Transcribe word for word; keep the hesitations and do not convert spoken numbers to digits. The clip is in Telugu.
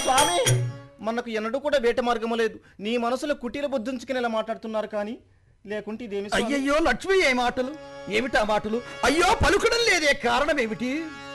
స్వామి మనకు ఎన్నడూ కూడా వేట మార్గము లేదు. నీ మనసులో కుటీల బుద్ధించుకుని ఇలా మాట్లాడుతున్నారు కానీ లేకుంటే ఇదేమి? అయ్యయ్యో లక్ష్మి, ఏ మాటలు ఏమిటా మాటలు? అయ్యో పలుకడం లేదే, కారణం ఏమిటి?